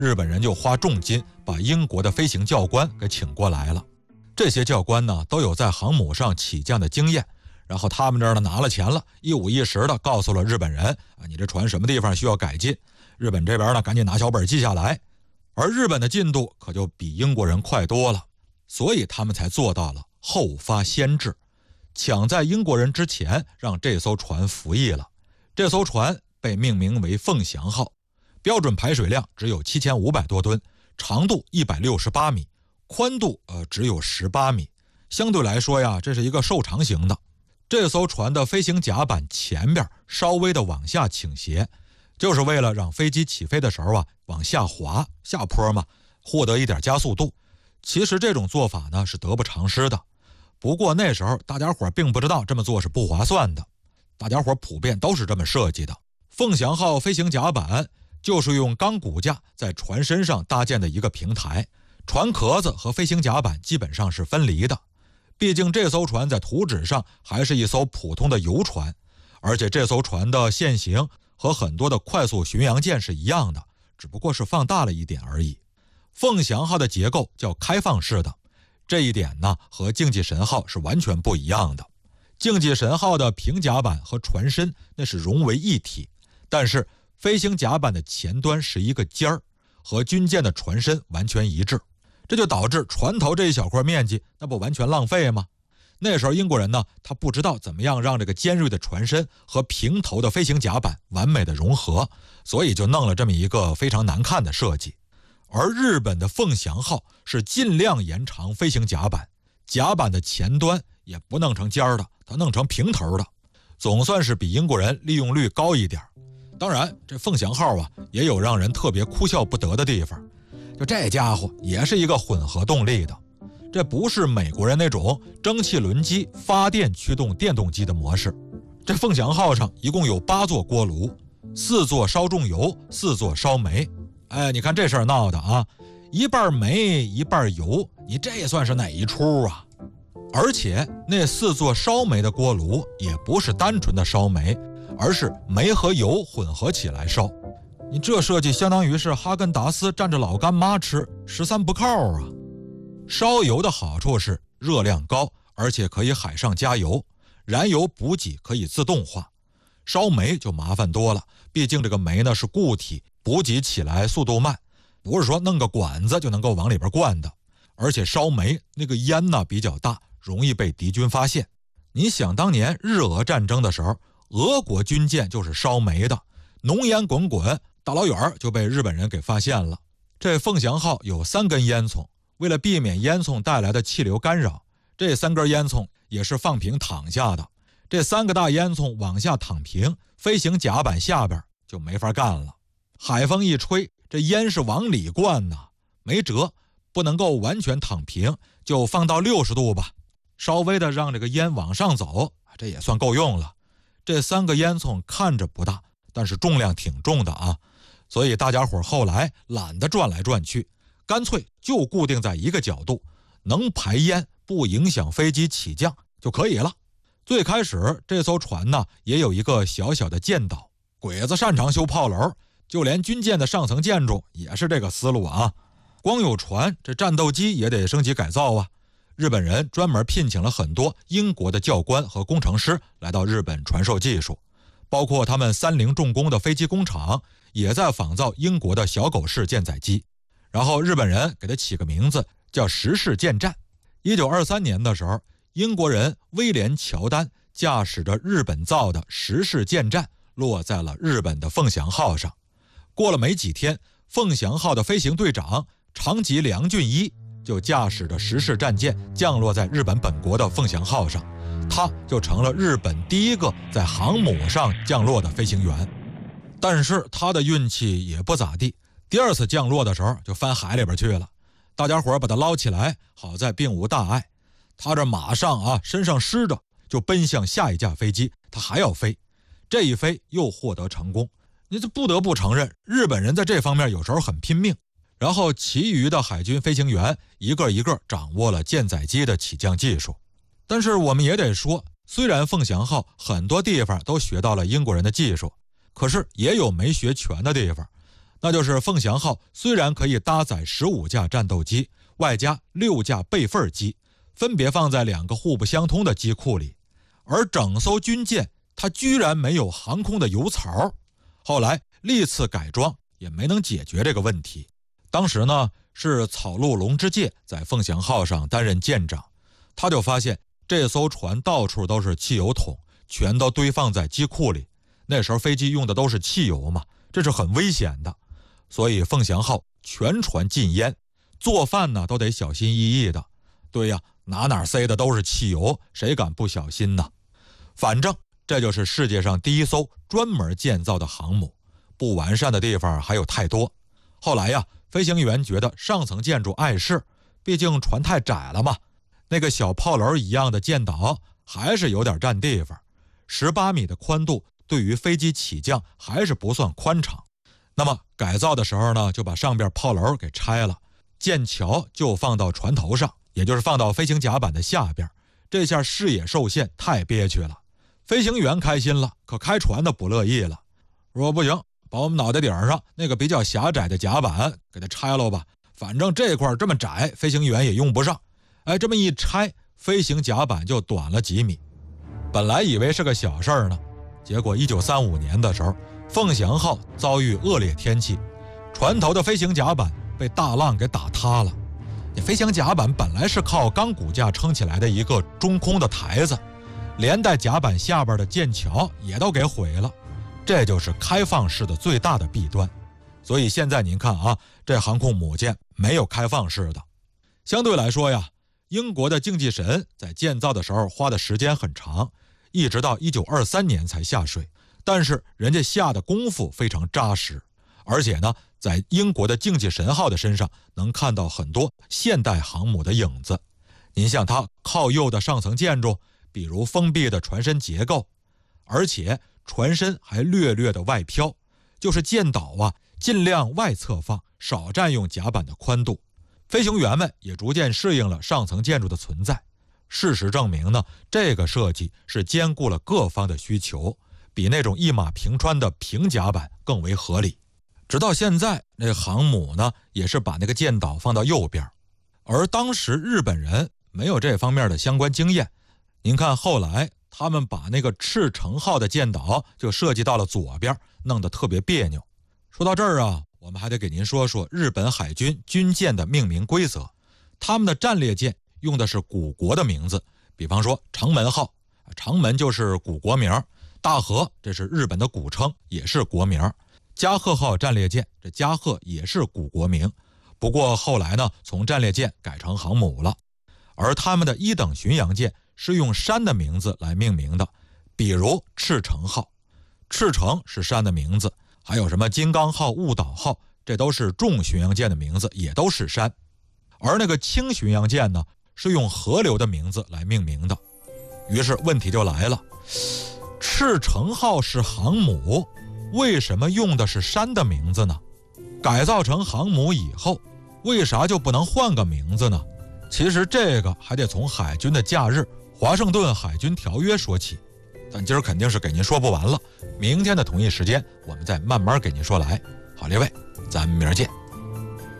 日本人就花重金把英国的飞行教官给请过来了。这些教官呢，都有在航母上起降的经验，然后他们这儿呢拿了钱了，一五一十的告诉了日本人你这船什么地方需要改进，日本这边呢赶紧拿小本记下来。而日本的进度可就比英国人快多了，所以他们才做到了后发先至，抢在英国人之前让这艘船服役了。这艘船被命名为凤翔号，标准排水量只有7500多吨，长度168米，宽度只有18米，相对来说呀，这是一个瘦长型的。这艘船的飞行甲板前边稍微的往下倾斜，就是为了让飞机起飞的时候往下滑，下坡嘛，获得一点加速度。其实这种做法呢是得不偿失的，不过那时候大家伙并不知道这么做是不划算的，大家伙普遍都是这么设计的。凤翔号飞行甲板就是用钢骨架在船身上搭建的一个平台，船壳子和飞行甲板基本上是分离的。毕竟这艘船在图纸上还是一艘普通的游船，而且这艘船的线型和很多的快速巡洋舰是一样的，只不过是放大了一点而已。凤翔号的结构叫开放式的，这一点呢和竞技神号是完全不一样的。竞技神号的平甲板和船身那是融为一体，但是飞行甲板的前端是一个尖儿，和军舰的船身完全一致，这就导致船头这一小块面积那不完全浪费吗？那时候英国人呢，他不知道怎么样让这个尖锐的船身和平头的飞行甲板完美的融合，所以就弄了这么一个非常难看的设计。而日本的凤翔号是尽量延长飞行甲板，甲板的前端也不弄成尖的，它弄成平头的，总算是比英国人利用率高一点。当然这凤翔号也有让人特别哭笑不得的地方，就这家伙也是一个混合动力的，这不是美国人那种蒸汽轮机发电驱动电动机的模式。这凤翔号上一共有8座锅炉，4座烧重油，4座烧煤。你看这事儿闹的一半煤一半油，你这算是哪一出啊？而且那4座烧煤的锅炉也不是单纯的烧煤，而是煤和油混合起来烧。你这设计相当于是哈根达斯蘸着老干妈吃，13不靠啊！烧油的好处是热量高，而且可以海上加油，燃油补给可以自动化。烧煤就麻烦多了，毕竟这个煤呢是固体，补给起来速度慢，不是说弄个管子就能够往里边灌的。而且烧煤那个烟呢比较大，容易被敌军发现。你想当年日俄战争的时候，俄国军舰就是烧煤的，浓烟滚滚，大老远就被日本人给发现了。这凤翔号有3根烟囱，为了避免烟囱带来的气流干扰，这3根烟囱也是放平躺下的。这3个大烟囱往下躺平，飞行甲板下边就没法干了。海风一吹，这烟是往里灌呐，没辙，不能够完全躺平，就放到60度吧，稍微的让这个烟往上走，这也算够用了。这3个烟囱看着不大，但是重量挺重的所以大家伙后来懒得转来转去，干脆就固定在一个角度，能排烟不影响飞机起降就可以了。最开始这艘船呢也有一个小小的舰岛，鬼子擅长修炮楼，就连军舰的上层建筑也是这个思路光有船，这战斗机也得升级改造日本人专门聘请了很多英国的教官和工程师来到日本传授技术，包括他们30重工的飞机工厂也在仿造英国的小狗式舰载机，然后日本人给它起个名字叫石式舰战。1923年的时候，英国人威廉·乔丹驾驶着日本造的石式舰战落在了日本的凤翔号上。过了没几天，凤翔号的飞行队长长吉良俊一就驾驶着石式战舰降落在日本本国的凤翔号上，他就成了日本第一个在航母上降落的飞行员。但是他的运气也不咋地，第2次降落的时候就翻海里边去了，大家伙把他捞起来，好在并无大碍。他这马上身上湿着，就奔向下一架飞机，他还要飞，这一飞又获得成功。你这不得不承认，日本人在这方面有时候很拼命。然后其余的海军飞行员一个一个掌握了舰载机的起降技术。但是我们也得说，虽然凤翔号很多地方都学到了英国人的技术，可是也有没学全的地方。 那就是凤翔号虽然可以搭载15架战斗机，外加6架备份机，分别放在2个互不相通的机库里，而整艘军舰它居然没有航空的油槽。后来历次改装也没能解决这个问题。当时呢是草鹿龙之介在凤翔号上担任舰长，他就发现这艘船到处都是汽油桶，全都堆放在机库里。那时候飞机用的都是汽油嘛，这是很危险的，所以凤翔号全船禁烟，做饭呢都得小心翼翼的。对呀，哪塞的都是汽油，谁敢不小心呢？反正这就是世界上第一艘专门建造的航母，不完善的地方还有太多。后来呀，飞行员觉得上层建筑碍事，毕竟船太窄了嘛，那个小炮楼一样的舰岛还是有点占地方，18米的宽度对于飞机起降还是不算宽敞。那么改造的时候呢，就把上边炮楼给拆了，舰桥就放到船头上，也就是放到飞行甲板的下边，这下视野受限，太憋屈了。飞行员开心了，可开船的不乐意了，说不行，把我们脑袋顶上那个比较狭窄的甲板给它拆了吧，反正这块这么窄，飞行员也用不上。这么一拆，飞行甲板就短了几米。本来以为是个小事儿呢，结果1935年的时候，凤翔号遭遇恶劣天气，船头的飞行甲板被大浪给打塌了。飞行甲板本来是靠钢骨架撑起来的一个中空的台子，连带甲板下边的舰桥也都给毁了。这就是开放式的最大的弊端。所以现在您看啊，这航空母舰没有开放式的。相对来说呀，英国的竞技神在建造的时候花的时间很长，一直到1923年才下水，但是人家下的功夫非常扎实。而且呢，在英国的竞技神号的身上能看到很多现代航母的影子。您像它靠右的上层建筑，比如封闭的船身结构，而且船身还略略的外飘，就是舰岛啊尽量外侧放，少占用甲板的宽度。飞行员们也逐渐适应了上层建筑的存在。事实证明呢，这个设计是兼顾了各方的需求，比那种一马平川的平甲板更为合理。直到现在，那航母呢也是把那个舰岛放到右边，而当时日本人没有这方面的相关经验。您看后来他们把那个赤城号的舰岛就设计到了左边，弄得特别别扭。说到这儿啊，我们还得给您说说日本海军军舰的命名规则。他们的战列舰用的是古国的名字，比方说长门号，长门就是古国名；大和这是日本的古称，也是国名；加贺号战列舰，这加贺也是古国名。不过后来呢，从战列舰改成航母了。而他们的一等巡洋舰是用山的名字来命名的，比如赤城号，赤城是山的名字，还有什么金刚号、雾岛号，这都是重巡洋舰的名字，也都是山。而那个轻巡洋舰呢，是用河流的名字来命名的。于是问题就来了，赤城号是航母，为什么用的是山的名字呢？改造成航母以后，为啥就不能换个名字呢？其实这个还得从海军的假日华盛顿海军条约说起，但今儿肯定是给您说不完了，明天的同一时间我们再慢慢给您说来。好，列位，咱们明儿见。